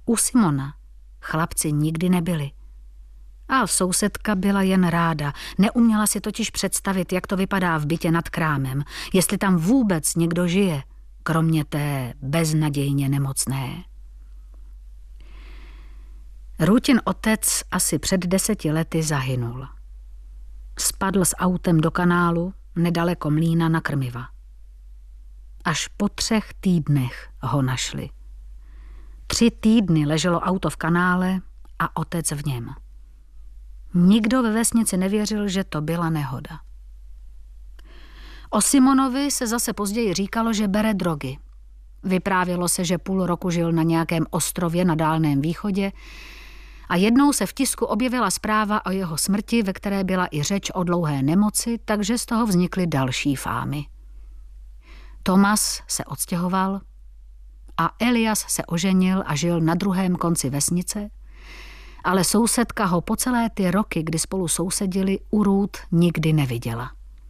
U Simona chlapci nikdy nebyli. A sousedka byla jen ráda. Neuměla si totiž představit, jak to vypadá v bytě nad krámem, jestli tam vůbec někdo žije, kromě té beznadějně nemocné. Růtin otec asi před 10 lety zahynul. Spadl s autem do kanálu nedaleko mlýna na krmiva. Až po 3 týdnech ho našli. 3 týdny leželo auto v kanále a otec v něm. Nikdo ve vesnici nevěřil, že to byla nehoda. O Simonovi se zase později říkalo, že bere drogy. Vyprávělo se, že půl roku žil na nějakém ostrově na Dálném východě a jednou se v tisku objevila zpráva o jeho smrti, ve které byla i řeč o dlouhé nemoci, takže z toho vznikly další fámy. Tomas se odstěhoval a Elias se oženil a žil na druhém konci vesnice, ale sousedka ho po celé ty roky, kdy spolu sousedili, u Ruth nikdy neviděla.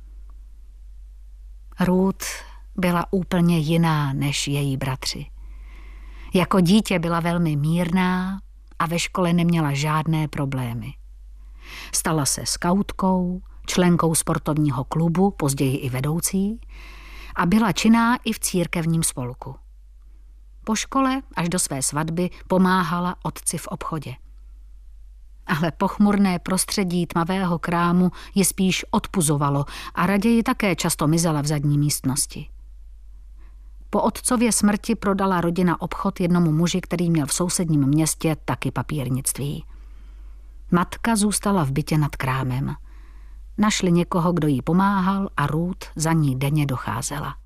Ruth byla úplně jiná než její bratři. Jako dítě byla velmi mírná a ve škole neměla žádné problémy. Stala se skautkou, členkou sportovního klubu, později i vedoucí, a byla činná i v církevním spolku. Po škole až do své svatby pomáhala otci v obchodě. Ale pochmurné prostředí tmavého krámu ji spíš odpuzovalo a raději také často mizela v zadní místnosti. Po otcově smrti prodala rodina obchod jednomu muži, který měl v sousedním městě taky papírnictví. Matka zůstala v bytě nad krámem. Našli někoho, kdo jí pomáhal a Ruth za ní denně docházela.